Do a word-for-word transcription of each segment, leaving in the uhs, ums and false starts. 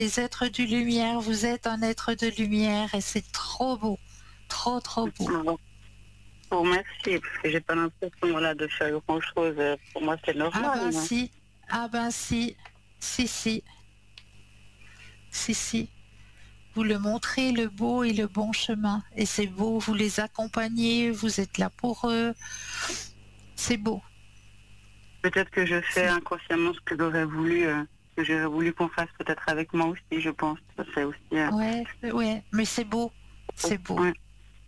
les êtres de lumière, vous êtes un être de lumière et c'est trop beau, trop trop beau. Bon, bon, merci, parce que j'ai pas l'impression voilà, de faire grand-chose. Pour moi, c'est Ah normal. ben Mais... si, ah ben si, si, si, si, si. Vous le montrez le beau et le bon chemin. Et c'est beau, vous les accompagnez, vous êtes là pour eux. C'est beau. Peut-être que je fais C'est... inconsciemment ce que j'aurais voulu, euh, que j'aurais voulu qu'on fasse peut-être avec moi aussi, je pense. Ça c'est aussi. Euh... Ouais, ouais, mais c'est beau, c'est beau. Ouais.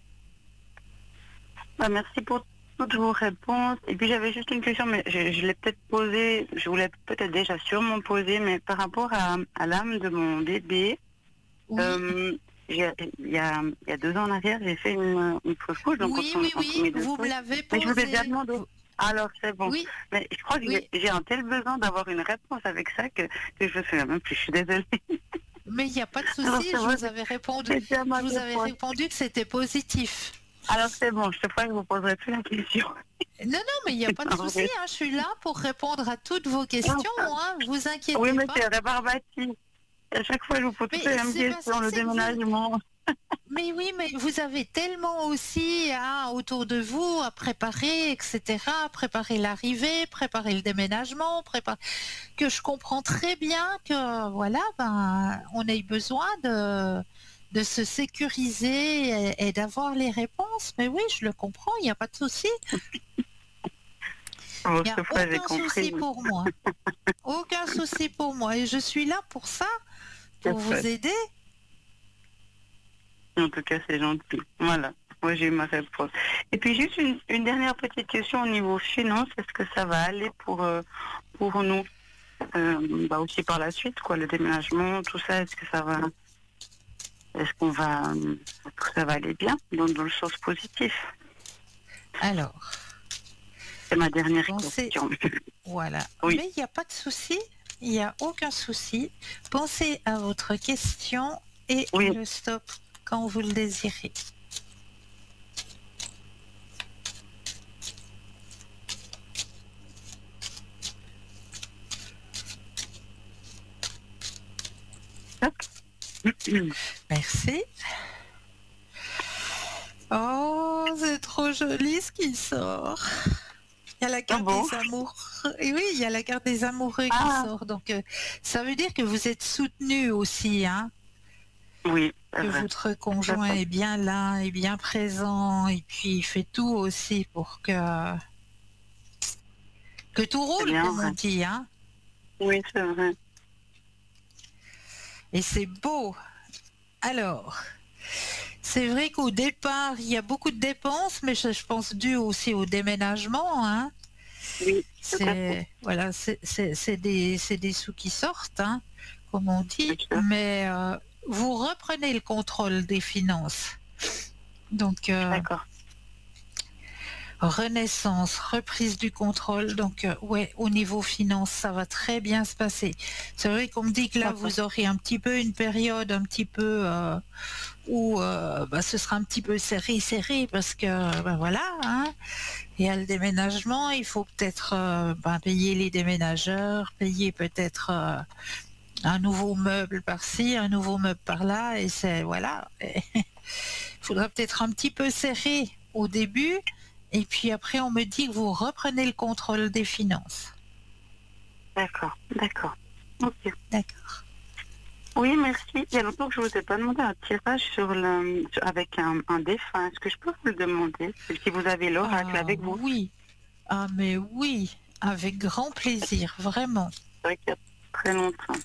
Bah, merci pour toutes vos réponses. Et puis j'avais juste une question, mais je, je l'ai peut-être posée, je voulais peut-être déjà sûrement poser, mais par rapport à, à l'âme de mon bébé, Oui, euh, j'ai- il y a, il y a deux ans en arrière, j'ai fait une, une fausse couche, donc oui, entre, oui, entre oui, mes deux vous me couches. l'avez Mais je vous ai déjà posé. demandé. Vous- Alors c'est bon. Oui, Mais je crois que j'ai oui, j'ai un tel besoin d'avoir une réponse avec ça que, que je me souviens même plus. Je suis désolée. mais il n'y a pas de Alors souci, c'est je vrai, vous avais répondu, j'ai déjà ma je vous avais réponse. répondu que c'était positif. Alors c'est bon, je te crois que je vous poserai plus la question. Non, non, mais il n'y a pas de En souci, vrai. hein, je suis là pour répondre à toutes vos questions, hein, vous Oui, inquiétez mais pas. c'est rébarbatif. À chaque fois, je vous pose toutes les Mais mêmes c'est pas ça, questions, le c'est que vous, déménagement. mais oui, mais vous avez tellement aussi hein, autour de vous à préparer, et cetera. Préparer l'arrivée, préparer le déménagement, préparer... que je comprends très bien que voilà, ben, on ait besoin de, de se sécuriser et, et d'avoir les réponses. Mais oui, je le comprends, il n'y a pas de souci. Bon, Il n'y a cette fois, j'ai aucun compris. souci pour moi. Aucun souci pour moi. Et je suis là pour ça, pour C'est vous chouette. aider. En tout cas, c'est gentil. Voilà. Moi, j'ai eu ma réponse. Et puis, juste une, une dernière petite question au niveau finance. Est-ce que ça va aller pour, euh, pour nous euh, bah aussi par la suite, quoi, le déménagement, tout ça, est-ce que ça va, est-ce qu'on va, euh, est-ce que ça va aller bien dans, dans le sens positif? Alors, C'est ma dernière pensez, question. voilà. Oui, Mais il n'y a pas de souci, il n'y a aucun souci. Pensez à votre question et oui. le stop quand vous le désirez. Merci. Oh, c'est trop joli ce qui sort. Il y a la Ah carte bon? des amoureux. Et oui, il y a la carte des amoureux qui Ah, sort. Donc, euh, ça veut dire que vous êtes soutenu aussi, hein, oui, c'est que vrai. votre Tout à conjoint fait. est bien là, est bien présent, et puis il fait tout aussi pour que que tout C'est roule, bien comme on vrai. dit, hein. Oui, c'est vrai. Et c'est beau. Alors, c'est vrai qu'au départ, il y a beaucoup de dépenses, mais je, je pense dû aussi au déménagement, hein. Oui, tout à fait. C'est voilà, c'est c'est- c'est des c'est des sous qui sortent, hein, comme on Bien dit. sûr. Mais euh, vous reprenez le contrôle des finances. Donc euh, D'accord. renaissance, reprise du contrôle. Donc euh, ouais, au niveau finance, ça va très bien se passer. C'est vrai qu'on me dit que là, D'accord. vous aurez un petit peu une période un petit peu euh, où euh, bah, ce sera un petit peu serré, serré parce que bah, voilà, hein. Et à le déménagement, il faut peut-être euh, ben, payer les déménageurs, payer peut-être euh, un nouveau meuble par-ci, un nouveau meuble par-là, et c'est voilà. Il faudra peut-être un petit peu serrer au début, et puis après on me dit que vous reprenez le contrôle des finances. D'accord. D'accord. Ok. D'accord. Oui, merci. Il y a longtemps que je vous ai pas demandé un tirage sur le, sur- avec un, un défunt. Est-ce que je peux vous le demander? Si vous avez l'oracle Ah avec vous. oui, ah mais oui, avec grand plaisir, vraiment. C'est vrai qu'il y a très longtemps.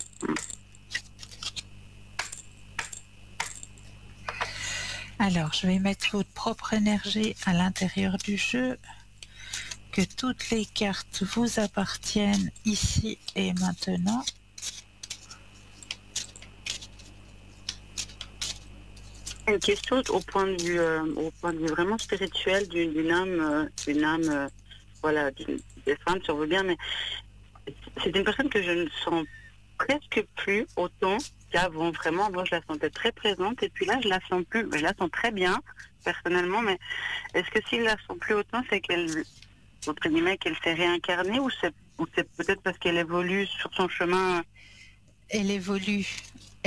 Alors, je vais mettre votre propre énergie à l'intérieur du jeu. Que toutes les cartes vous appartiennent ici et maintenant. Une question au point de vue, euh, au point de vue vraiment spirituel d'une d'une âme, euh, d'une âme, euh, voilà, d'une des femmes, si on veut bien, mais c'est une personne que je ne sens presque plus autant qu'avant. Vraiment, avant, je la sentais très présente, et puis là, je la sens plus. Je la sens très bien, personnellement, mais est-ce que si je la sens plus autant, c'est qu'elle, entre guillemets, qu'elle s'est réincarnée, ou c'est, ou c'est peut-être parce qu'elle évolue sur son chemin? Elle évolue.